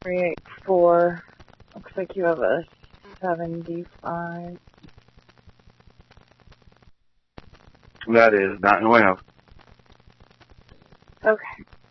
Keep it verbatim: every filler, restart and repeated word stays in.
three eight four. Looks like you have a seventy-five. That is not enough. Okay.